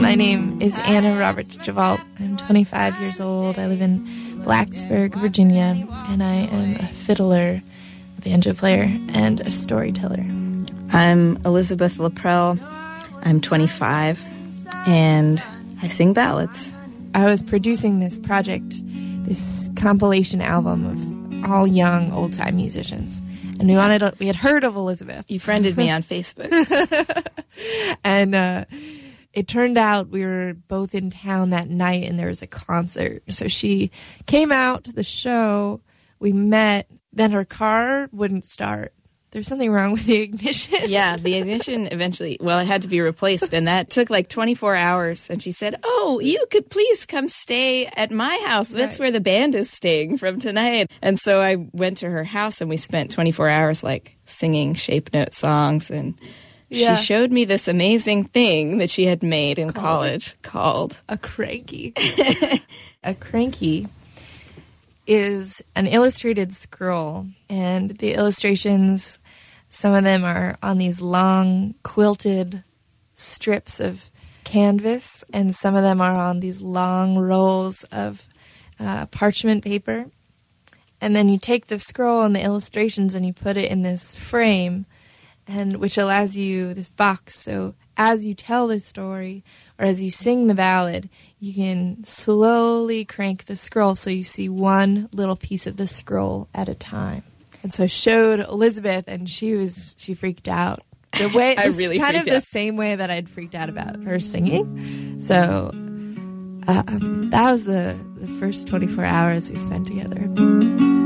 My name is Anna Roberts Javalt. I'm 25 years old. I live in Blacksburg, Virginia, and I am a fiddler, a banjo player, and a storyteller. I'm Elizabeth Laprelle. I'm 25, and I sing ballads. I was producing this project, this compilation album of all young, old-time musicians. And we had heard of Elizabeth. You friended me on Facebook. And it turned out we were both in town that night and there was a concert. So she came out to the show. We met. Then her car wouldn't start. There's something wrong with the ignition. Yeah, the ignition eventually, it had to be replaced, and that took like 24 hours. And she said, "Oh, you could please come stay at my house. That's where the band is staying from tonight." And so I went to her house, and we spent 24 hours like singing shape note songs. And she showed me this amazing thing that she had made in college called a cranky. A cranky is an illustrated scroll, and the illustrations, some of them are on these long quilted strips of canvas, and some of them are on these long rolls of parchment paper. And then you take the scroll and the illustrations and you put it in this frame, and which allows you this box. So as you tell this story or as you sing the ballad, you can slowly crank the scroll so you see one little piece of the scroll at a time. And so I showed Elizabeth, and she freaked out. The way I really kind of freaked out. The same way that I'd freaked out about her singing. So that was the first 24 hours we spent together.